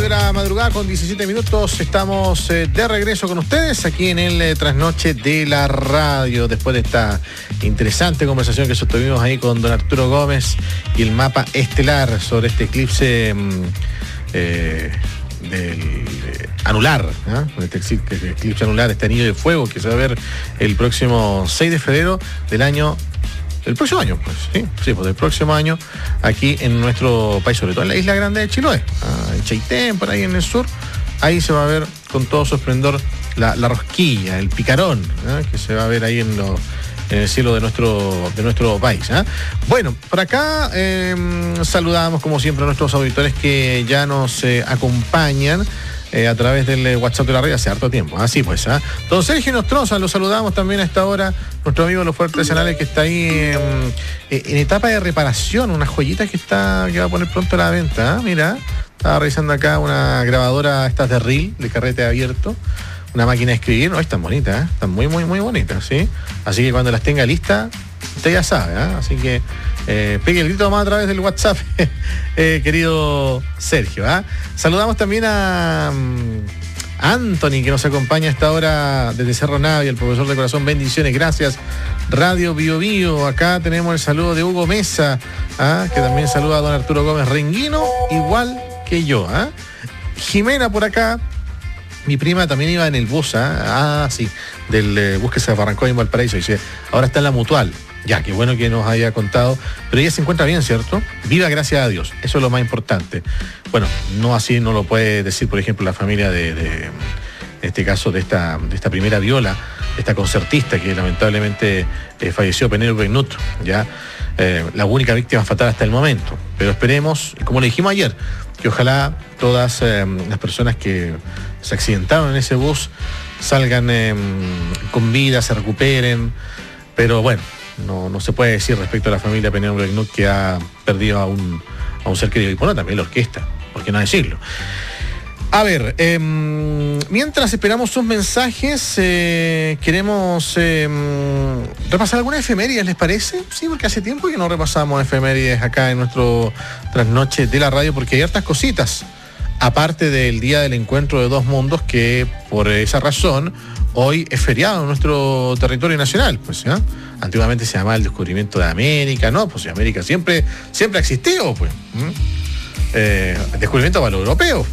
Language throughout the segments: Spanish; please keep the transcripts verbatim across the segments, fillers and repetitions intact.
de la madrugada con diecisiete minutos. Estamos eh, de regreso con ustedes aquí en el eh, Trasnoche de la Radio. Después de esta interesante conversación que sostuvimos ahí con don Arturo Gómez y el mapa estelar sobre este eclipse eh, del eh, anular, ¿eh? este eclipse anular, este anillo de fuego que se va a ver el próximo seis de febrero del año. El próximo año, pues, sí, sí, pues el próximo año, aquí en nuestro país, sobre todo en la isla grande de Chiloé, ah, en Chaitén, por ahí en el sur, ahí se va a ver con todo su esplendor la, la rosquilla, el picarón, ¿eh? que se va a ver ahí en, lo, en el cielo de nuestro, de nuestro país. ¿eh? Bueno, por acá eh, saludamos como siempre a nuestros auditores que ya nos eh, acompañan. Eh, a través del eh, WhatsApp de la red hace harto tiempo. Así pues, ¿ah? ¿eh? Don Sergio Nostroza, lo saludamos también a esta hora, nuestro amigo de los fuertes artesanales que está ahí eh, eh, en etapa de reparación, unas joyitas que está que va a poner pronto a la venta. ¿eh? Mira, estaba revisando acá una grabadora, estas de reel, de carrete abierto, una máquina de escribir. No, están bonitas, ¿eh? Están muy, muy, muy bonitas, ¿sí? Así que cuando las tenga listas, usted ya sabe, ¿eh? Así que eh, pegue el grito más a través del WhatsApp, eh, querido Sergio. ¿eh? Saludamos también a um, Anthony, que nos acompaña a esta hora desde Cerro Navia, el profesor de corazón. Bendiciones, gracias. Radio Bio Bio, acá tenemos el saludo de Hugo Mesa, ¿eh? que también saluda a don Arturo Gómez Renguino, igual que yo. ¿eh? Jimena por acá. Mi prima también iba en el bus, ¿eh? ah, sí, del eh, bus que se arrancó en Valparaíso. Dice, ahora está en la Mutual. Ya, qué bueno que nos haya contado. Pero ella se encuentra bien, ¿cierto? Viva, gracias a Dios. Eso es lo más importante. Bueno, no así no lo puede decir, por ejemplo, la familia de, de en este caso, de esta, de esta primera viola, esta concertista que lamentablemente eh, falleció, Penélope Knut, ya, eh, la única víctima fatal hasta el momento. Pero esperemos, como le dijimos ayer, que ojalá todas eh, las personas que se accidentaron en ese bus salgan eh, con vida, se recuperen. Pero bueno, no, no se puede decir respecto a la familia Penélope Knut que ha perdido a un, a un ser querido. Y bueno, también la orquesta, ¿por qué no decirlo? A ver, eh, mientras esperamos sus mensajes, eh, queremos eh, repasar algunas efemérides, ¿les parece? Sí, porque hace tiempo que no repasamos efemérides acá en nuestro Trasnoche de la Radio, porque hay hartas cositas, aparte del Día del Encuentro de Dos Mundos, que por esa razón hoy es feriado en nuestro territorio nacional, pues, ¿ya? Antiguamente se llamaba el descubrimiento de América, ¿no? Pues América siempre, siempre ha existido, pues. ¿Mm? Eh, el descubrimiento para los europeos.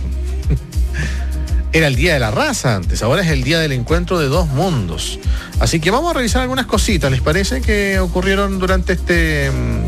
Era el Día de la Raza antes, ahora es el Día del Encuentro de Dos Mundos. Así que vamos a revisar algunas cositas, ¿les parece? Que ocurrieron durante este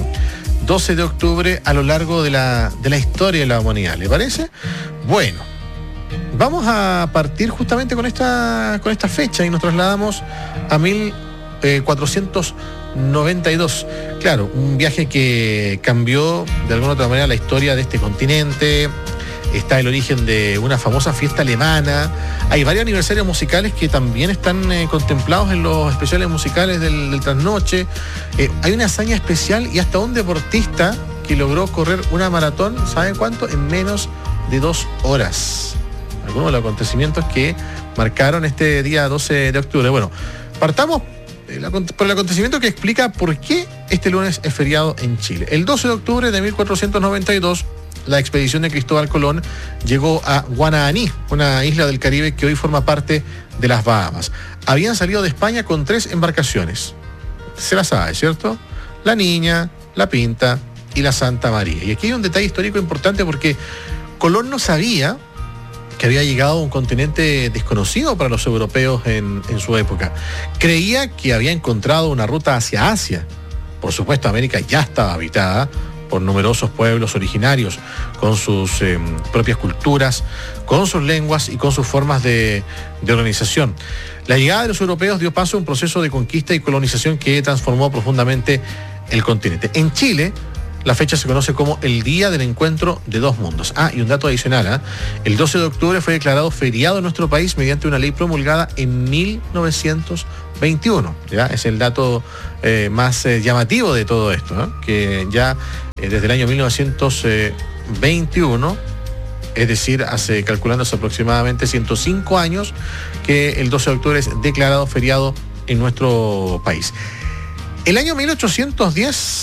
doce de octubre a lo largo de la, de la historia de la humanidad, ¿les parece? Bueno, vamos a partir justamente con esta, con esta fecha y nos trasladamos a mil cuatrocientos noventa y dos. Claro, un viaje que cambió de alguna u otra manera la historia de este continente. Está el origen de una famosa fiesta alemana. Hay varios aniversarios musicales que también están eh, contemplados en los especiales musicales del, del Trasnoche. Eh, hay una hazaña especial y hasta un deportista que logró correr una maratón, ¿saben cuánto? En menos de dos horas. Algunos de los acontecimientos que marcaron este día doce de octubre. Bueno, partamos por el acontecimiento que explica por qué este lunes es feriado en Chile. El doce de octubre de mil cuatrocientos noventa y dos, la expedición de Cristóbal Colón llegó a Guananí, una isla del Caribe que hoy forma parte de las Bahamas. Habían salido de España con tres embarcaciones. Se la sabe, ¿cierto? La Niña, la Pinta y la Santa María. Y aquí hay un detalle histórico importante porque Colón no sabía que había llegado a un continente desconocido para los europeos en, en su época. Creía que había encontrado una ruta hacia Asia. Por supuesto, América ya estaba habitada por numerosos pueblos originarios, con sus eh, propias culturas, con sus lenguas y con sus formas de, de organización. La llegada de los europeos dio paso a un proceso de conquista y colonización que transformó profundamente el continente. En Chile, la fecha se conoce como el Día del Encuentro de Dos Mundos. Ah, y un dato adicional, ¿eh? El doce de octubre fue declarado feriado en nuestro país mediante una ley promulgada en mil novecientos veintiuno. ¿Ya? Es el dato eh, más eh, llamativo de todo esto, ¿eh? Que ya eh, desde el año mil novecientos veintiuno, es decir, hace calculándose aproximadamente ciento cinco años, que el doce de octubre es declarado feriado en nuestro país. El año mil ochocientos diez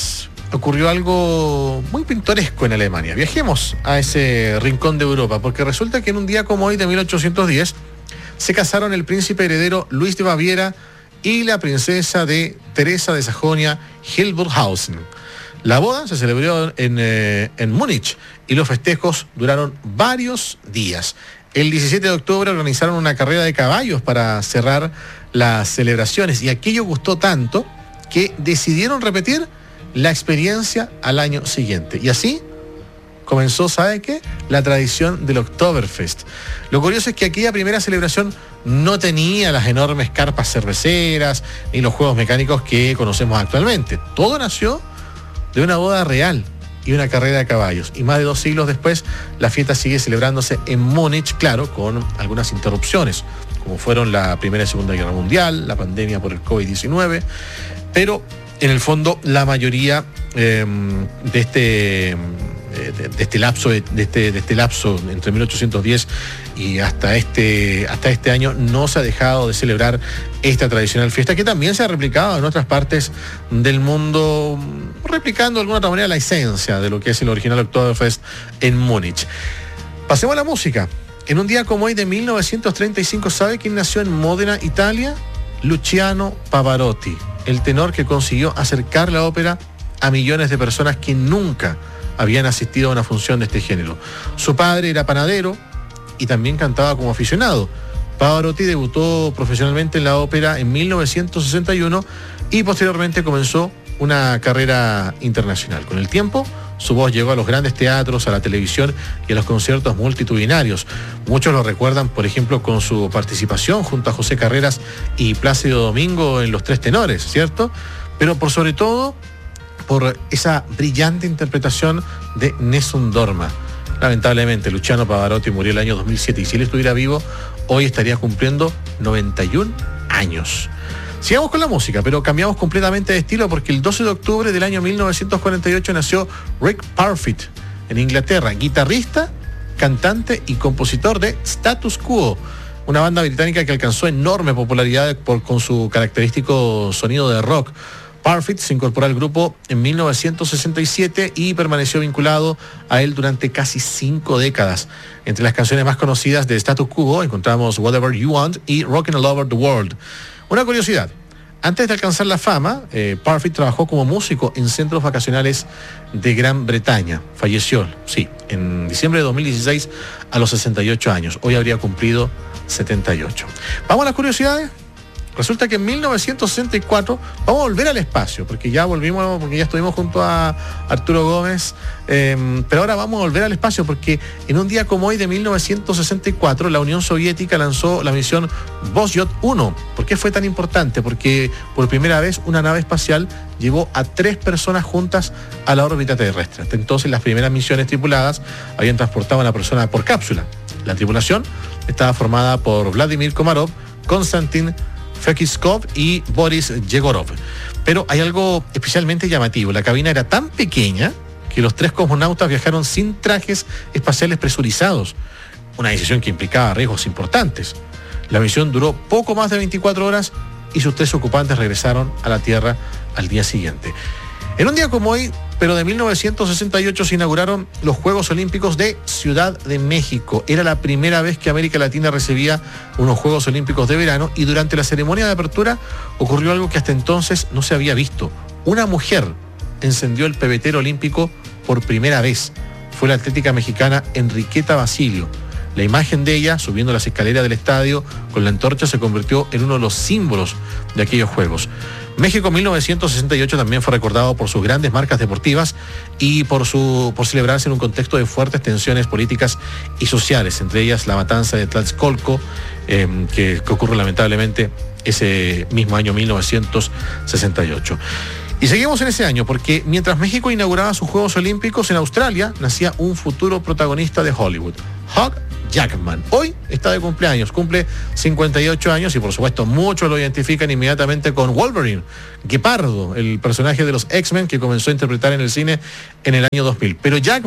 ocurrió algo muy pintoresco en Alemania. Viajemos a ese rincón de Europa, porque resulta que en un día como hoy de mil ochocientos diez se casaron el príncipe heredero Luis de Baviera y la princesa de Teresa de Sajonia-Hildburghausen. La boda se celebró en, eh, en Múnich y los festejos duraron varios días. El diecisiete de octubre organizaron una carrera de caballos para cerrar las celebraciones y aquello gustó tanto que decidieron repetir la experiencia al año siguiente. Y así comenzó, ¿sabe qué? La tradición del Oktoberfest. Lo curioso es que aquella primera celebración no tenía las enormes carpas cerveceras ni los juegos mecánicos que conocemos actualmente. Todo nació de una boda real y una carrera de caballos. Y más de dos siglos después, la fiesta sigue celebrándose en Múnich, claro, con algunas interrupciones, como fueron la Primera y Segunda Guerra Mundial, la pandemia por el covid diecinueve, pero en el fondo la mayoría eh, de este... De, de este lapso de, de este de este lapso entre mil ochocientos diez y hasta este hasta este año no se ha dejado de celebrar esta tradicional fiesta, que también se ha replicado en otras partes del mundo, replicando de alguna otra manera la esencia de lo que es el original Oktoberfest en Múnich. Pasemos a la música. En un día como hoy de mil novecientos treinta y cinco, ¿sabe quién nació en Módena, Italia? Luciano Pavarotti, el tenor que consiguió acercar la ópera a millones de personas que nunca habían asistido a una función de este género. Su padre era panadero y también cantaba como aficionado. Pavarotti debutó profesionalmente en la ópera en mil novecientos sesenta y uno y posteriormente comenzó una carrera internacional. Con el tiempo, su voz llegó a los grandes teatros, a la televisión y a los conciertos multitudinarios. Muchos lo recuerdan, por ejemplo, con su participación junto a José Carreras y Plácido Domingo en Los Tres Tenores, ¿cierto? Pero por sobre todo, por esa brillante interpretación de Nessun Dorma. Lamentablemente, Luciano Pavarotti murió el año dos mil siete y si él estuviera vivo, hoy estaría cumpliendo noventa y un años. Sigamos con la música, pero cambiamos completamente de estilo porque el doce de octubre del año mil novecientos cuarenta y ocho nació Rick Parfitt en Inglaterra, guitarrista, cantante y compositor de Status Quo, una banda británica que alcanzó enorme popularidad por, con su característico sonido de rock. Parfitt se incorporó al grupo en mil novecientos sesenta y siete y permaneció vinculado a él durante casi cinco décadas. Entre las canciones más conocidas de Status Quo encontramos Whatever You Want y Rockin' All Over the World. Una curiosidad, antes de alcanzar la fama, eh, Parfitt trabajó como músico en centros vacacionales de Gran Bretaña. Falleció, sí, en diciembre de dos mil dieciséis a los sesenta y ocho años. Hoy habría cumplido setenta y ocho. ¿Vamos a las curiosidades? Resulta que en mil novecientos sesenta y cuatro vamos a volver al espacio, porque ya volvimos, porque ya estuvimos junto a Arturo Gómez, eh, pero ahora vamos a volver al espacio porque en un día como hoy de mil novecientos sesenta y cuatro la Unión Soviética lanzó la misión Vosyot uno. ¿Por qué fue tan importante? Porque por primera vez una nave espacial llevó a tres personas juntas a la órbita terrestre. Hasta entonces las primeras misiones tripuladas habían transportado a una persona por cápsula. La tripulación estaba formada por Vladimir Komarov, Konstantin Fekiskov y Boris Yegorov. Pero hay algo especialmente llamativo. La cabina era tan pequeña que los tres cosmonautas viajaron sin trajes espaciales presurizados, una decisión que implicaba riesgos importantes. La misión duró poco más de veinticuatro horas y sus tres ocupantes regresaron a la Tierra al día siguiente. En un día como hoy, pero de mil novecientos sesenta y ocho, se inauguraron los Juegos Olímpicos de Ciudad de México. Era la primera vez que América Latina recibía unos Juegos Olímpicos de verano y durante la ceremonia de apertura ocurrió algo que hasta entonces no se había visto. Una mujer encendió el pebetero olímpico por primera vez. Fue la atlética mexicana Enriqueta Basilio. La imagen de ella, subiendo las escaleras del estadio con la antorcha, se convirtió en uno de los símbolos de aquellos Juegos. México mil novecientos sesenta y ocho también fue recordado por sus grandes marcas deportivas y por, su, por celebrarse en un contexto de fuertes tensiones políticas y sociales, entre ellas la matanza de Tlatelolco, eh, que, que ocurre lamentablemente ese mismo año mil novecientos sesenta y ocho. Y seguimos en ese año porque mientras México inauguraba sus Juegos Olímpicos, en Australia nacía un futuro protagonista de Hollywood, Hugh Jackman. Hoy está de cumpleaños, cumple cincuenta y ocho años y por supuesto muchos lo identifican inmediatamente con Wolverine, Guepardo, el personaje de los X-Men que comenzó a interpretar en el cine en el año dos mil. Pero Jackman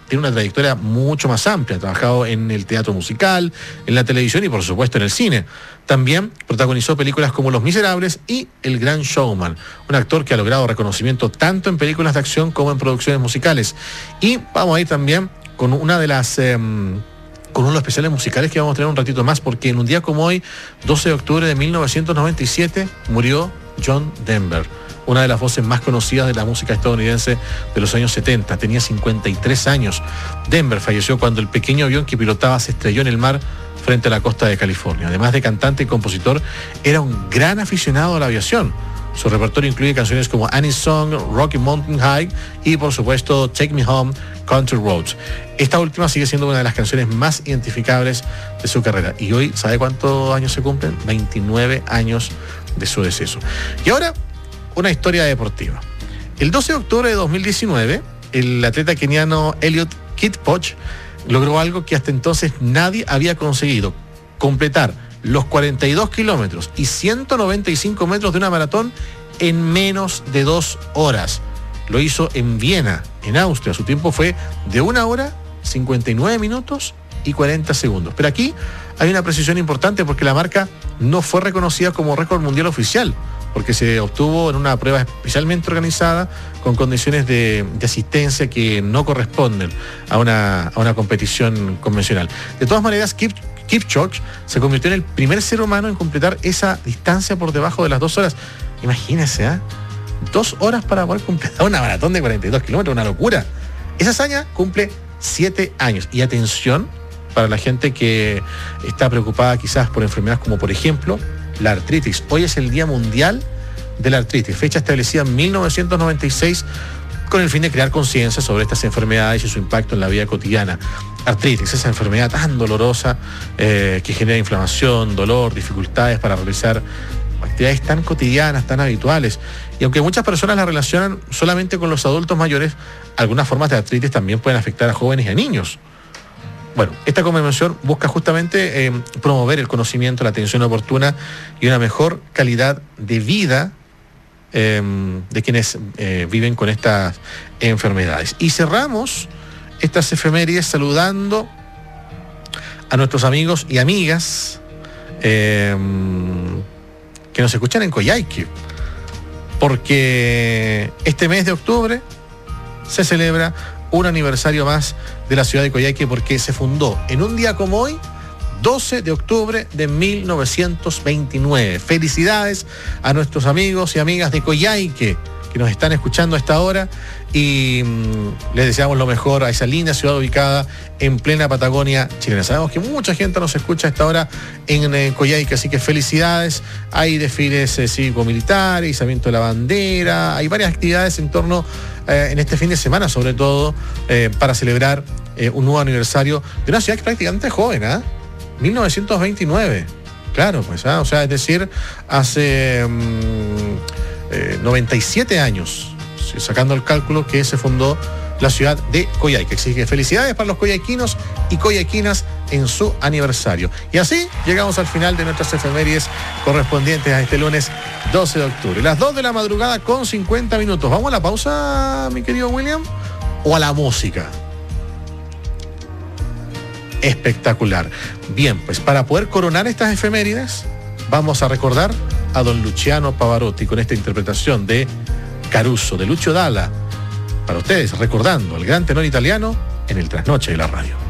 tiene una trayectoria mucho más amplia. Ha trabajado en el teatro musical, en la televisión y por supuesto en el cine. También protagonizó películas como Los Miserables y El Gran Showman, un actor que ha logrado reconocimiento tanto en películas de acción como en producciones musicales. Y vamos a ir también con una de las... Eh, con uno de los especiales musicales que vamos a tener un ratito más, porque en un día como hoy, doce de octubre de mil novecientos noventa y siete, murió John Denver, una de las voces más conocidas de la música estadounidense de los años setenta. Tenía cincuenta y tres años. Denver falleció cuando el pequeño avión que pilotaba se estrelló en el mar frente a la costa de California. Además de cantante y compositor, era un gran aficionado a la aviación. Su repertorio incluye canciones como Annie's Song, Rocky Mountain High y, por supuesto, Take Me Home, Country Roads. Esta última sigue siendo una de las canciones más identificables de su carrera. Y hoy, ¿sabe cuántos años se cumplen? veintinueve años de su deceso. Y ahora, una historia deportiva. El doce de octubre de dos mil diecinueve, el atleta keniano Eliud Kipchoge logró algo que hasta entonces nadie había conseguido: completar los cuarenta y dos kilómetros y ciento noventa y cinco metros de una maratón en menos de dos horas. Lo hizo en Viena, en Austria. Su tiempo fue de una hora, cincuenta y nueve minutos y cuarenta segundos. Pero aquí hay una precisión importante, porque la marca no fue reconocida como récord mundial oficial, porque se obtuvo en una prueba especialmente organizada con condiciones de, de asistencia que no corresponden a una, a una competición convencional. De todas maneras, Kip, Kipchoge se convirtió en el primer ser humano en completar esa distancia por debajo de las dos horas. Imagínense, ¿eh? Dos horas para poder completar una maratón de cuarenta y dos kilómetros, una locura. Esa hazaña cumple siete años. Y atención para la gente que está preocupada quizás por enfermedades como, por ejemplo, la artritis. Hoy es el Día Mundial de la Artritis, fecha establecida en mil novecientos noventa y seis con el fin de crear conciencia sobre estas enfermedades y su impacto en la vida cotidiana. Artritis, esa enfermedad tan dolorosa eh, que genera inflamación, dolor, dificultades para realizar actividades tan cotidianas, tan habituales. Y aunque muchas personas la relacionan solamente con los adultos mayores, algunas formas de artritis también pueden afectar a jóvenes y a niños. Bueno, esta conmemoración busca justamente eh, promover el conocimiento, la atención oportuna y una mejor calidad de vida eh, de quienes eh, viven con estas enfermedades. Y cerramos estas efemérides saludando a nuestros amigos y amigas eh, que nos escuchan en Coyhaique, porque este mes de octubre se celebra un aniversario más de la ciudad de Coyhaique, porque se fundó en un día como hoy, doce de octubre de mil novecientos veintinueve. Felicidades a nuestros amigos y amigas de Coyhaique que nos están escuchando a esta hora, y mmm, les deseamos lo mejor a esa linda ciudad ubicada en plena Patagonia chilena. Sabemos que mucha gente nos escucha a esta hora en eh, Coyhaique, así que felicidades. Hay desfiles eh, cívico-militares, izamiento de la bandera, hay varias actividades en torno eh, en este fin de semana, sobre todo eh, para celebrar eh, un nuevo aniversario de una ciudad que prácticamente joven, ¿eh? mil novecientos veintinueve, claro, pues, ¿eh? O sea, es decir, hace mmm, eh, noventa y siete años, sacando el cálculo, que se fundó la ciudad de Coyhaique. Así que felicidades para los coyhaiquinos y coyhaiquinas en su aniversario. Y así llegamos al final de nuestras efemérides correspondientes a este lunes doce de octubre. Las dos de la madrugada con cincuenta minutos. ¿Vamos a la pausa, mi querido William? ¿O a la música? Espectacular. Bien, pues para poder coronar estas efemérides, vamos a recordar a don Luciano Pavarotti con esta interpretación de Caruso, de Lucio Dalla, para ustedes, recordando al gran tenor italiano en el Trasnoche de la Radio.